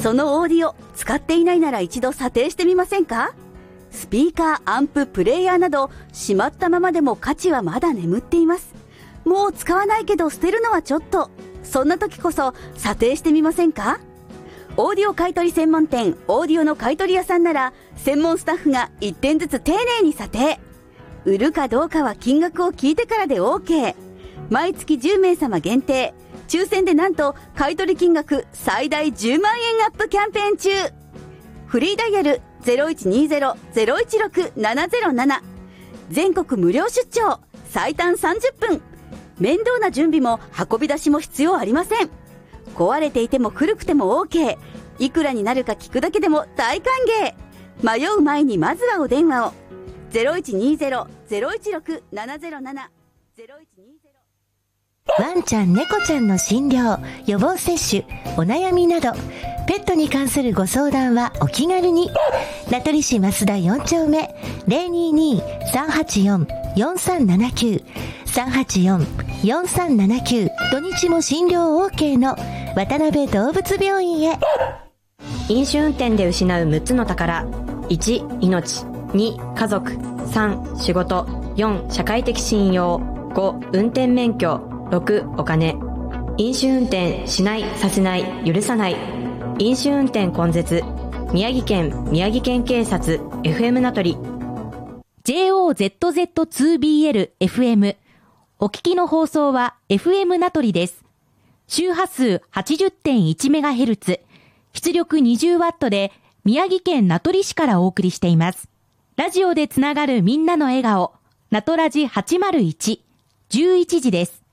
そのオーディオ使っていないなら一度査定してみませんか？スピーカー、アンプ、プレイヤーなどしまったままでも価値はまだ眠っています。もう使わないけど捨てるのはちょっと。そんな時こそ査定してみませんか？オーディオ買取専門店オーディオの買取屋さんなら専門スタッフが1点ずつ丁寧に査定。売るかどうかは金額を聞いてからで OK。 毎月10名様限定、抽選でなんと買取金額最大10万円アップキャンペーン中。フリーダイヤル 0120-016-707。 全国無料出張、最短30分。面倒な準備も運び出しも必要ありません。壊れていても古くても OK。 いくらになるか聞くだけでも大歓迎。迷う前にまずはお電話を。 0120-016-707。 ワンちゃん猫ちゃんの診療、予防接種、お悩みなどペットに関するご相談はお気軽に。名取市増田4丁目 022-384-4379 384-4379。土日も診療 OK の渡辺動物病院へ。 飲酒運転で失う6つの宝。1、命。2、家族。3、仕事。4、社会的信用。5、運転免許。6、お金。飲酒運転しない、させない、許さない。飲酒運転根絶。宮城県警察 FM 名取。 JOZZ2BL FM。 お聞きの放送は FM 名取です。周波数 80.1MHz、 出力 20W で宮城県名取市からお送りしています。ラジオでつながるみんなの笑顔、名取ラジ801、11時です。